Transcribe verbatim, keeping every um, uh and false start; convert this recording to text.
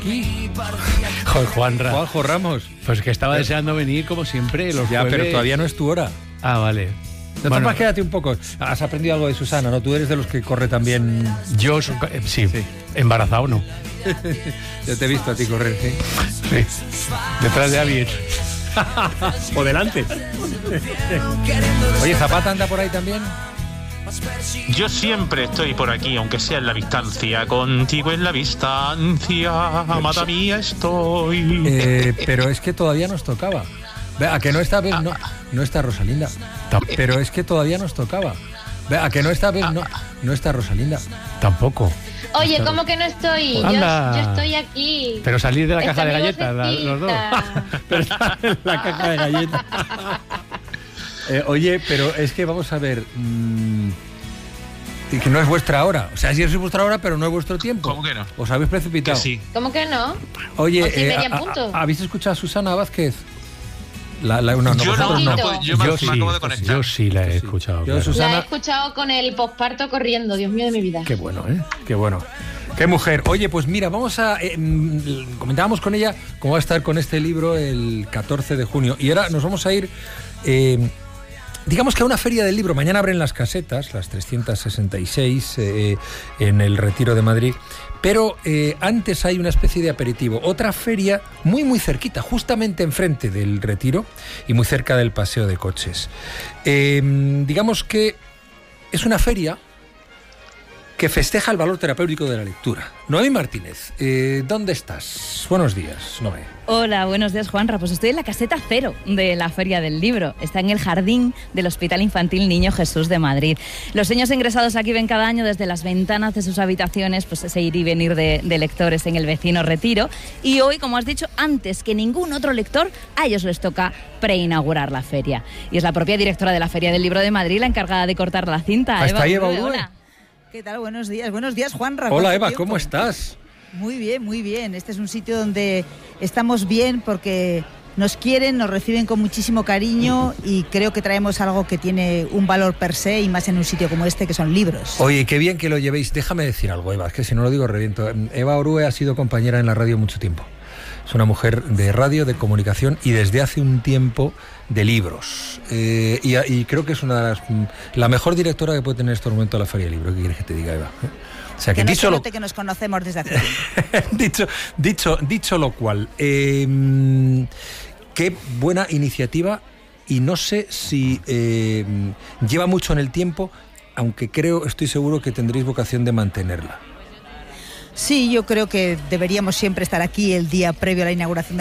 aquí. Joder, Juanra. Juanjo Ramos. Pues que estaba deseando venir, como siempre, los Ya, jueves. pero todavía no es tu hora. Ah, vale. De todas formas, quédate un poco. Has aprendido algo de Susana, ¿no? Tú eres de los que corre también. Yo, eh, sí, sí, embarazado no. Yo te he visto a ti correr, ¿sí? Sí. Detrás de alguien. O delante. Oye, ¿Zapata anda por ahí también? Yo siempre estoy por aquí, aunque sea en la distancia. Contigo en la distancia, amada mía, estoy. Eh, pero es que todavía nos tocaba. ¿A que no está? ¿Ves? No, no está Rosalinda. Pero es que todavía nos tocaba. ¿A que no está? ¿Ves? No, no está Rosalinda. Tampoco. Oye, Está... ¿cómo que no estoy? Yo, Anda. yo estoy aquí. Pero salir de la Esta caja de mi galletas, la- los dos. vocecita. Pero está en la caja de galletas. Eh, oye, pero es que vamos a ver. Mmm, y que no es vuestra hora. O sea, sí es vuestra hora, pero no es vuestro tiempo. ¿Cómo que no? Os habéis precipitado. Que sí. ¿Cómo que no? Oye, Once y media en a- punto. a- ¿habéis escuchado a Susana Vázquez? La, la, no, no, Yo no, vosotros no, no. puedo- yo me, Yo me sí, acabo de conectar. yo sí la he Sí. escuchado. Yo, claro. Susana- La he escuchado con el posparto corriendo, Dios mío de mi vida. Qué bueno, ¿eh? Qué bueno. Qué mujer. Oye, pues mira, vamos a... Eh, mm, comentábamos con ella cómo va a estar con este libro el catorce de junio. Y ahora nos vamos a ir... Eh, digamos que a una feria del libro. Mañana abren las casetas, las trescientas sesenta y seis, eh, en el Retiro de Madrid. Pero eh, antes hay una especie de aperitivo. Otra feria muy, muy cerquita, justamente enfrente del Retiro y muy cerca del Paseo de Coches. Eh, digamos que es una feria que festeja el valor terapéutico de la lectura. Noemí Martínez, eh, ¿dónde estás? Buenos días, Noé. Hola, buenos días, Juanra. Pues estoy en la caseta cero de la Feria del Libro. Está en el jardín del Hospital Infantil Niño Jesús de Madrid. Los niños ingresados aquí ven cada año desde las ventanas de sus habitaciones pues ese ir y venir de, de lectores en el vecino Retiro. Y hoy, como has dicho, antes que ningún otro lector, a ellos les toca preinaugurar la feria. Y es la propia directora de la Feria del Libro de Madrid la encargada de cortar la cinta. Está ahí Eva Urdue, Urdue. hola. ¿Qué tal? Buenos días. Buenos días, Juanra. Hola, ¿Cuánto Eva, tiempo? ¿cómo estás? Muy bien, muy bien. Este es un sitio donde estamos bien porque nos quieren, nos reciben con muchísimo cariño y creo que traemos algo que tiene un valor per se y más en un sitio como este que son libros. Oye, qué bien que lo llevéis. Déjame decir algo, Eva, es que si no lo digo reviento. Eva Urdue ha sido compañera en la radio mucho tiempo. Es una mujer de radio, de comunicación y desde hace un tiempo de libros. Eh, y, y creo que es una de las, la mejor directora que puede tener en este momento la Feria del Libro. ¿Qué quieres que te diga, Eva? O sea, que, que no dicho se lo... note que nos conocemos desde hace tiempo. dicho, dicho, dicho lo cual, eh, qué buena iniciativa y no sé si eh, lleva mucho en el tiempo, aunque creo, estoy seguro que tendréis vocación de mantenerla. Sí, yo creo que deberíamos siempre estar aquí el día previo a la inauguración